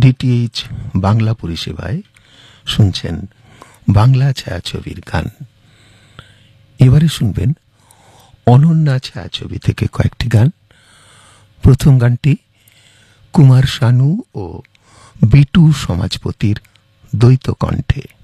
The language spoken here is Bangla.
ডিটিএইচ বাংলা পরিষেবায় শুনছেন বাংলা ছায়াছবির গান। এবারে শুনবেন অনন্যা ছায়াছবি থেকে কয়েকটি গান। প্রথম গানটি কুমার শানু ও বিটু সমাজপতির দ্বৈত কণ্ঠে।